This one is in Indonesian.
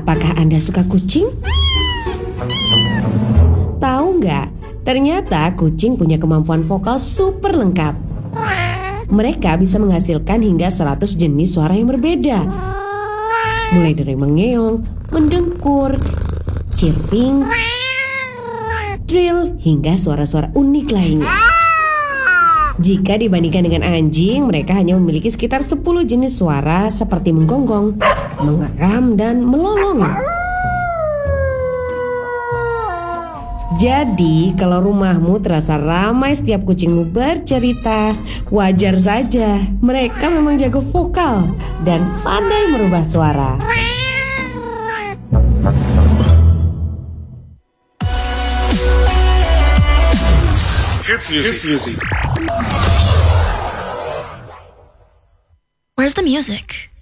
Apakah Anda suka kucing? Tahu nggak? Ternyata kucing punya kemampuan vokal super lengkap. Mereka bisa menghasilkan hingga 100 jenis suara yang berbeda. Mulai dari mengeong, mendengkur, chirping, trill, hingga suara-suara unik lainnya. Jika dibandingkan dengan anjing, mereka hanya memiliki sekitar 10 jenis suara seperti menggonggong, mengeram, dan melolong. Jadi, kalau rumahmu terasa ramai setiap kucingmu bercerita, wajar saja. Mereka memang jago vokal dan pandai merubah suara. Hits music. Where's the music?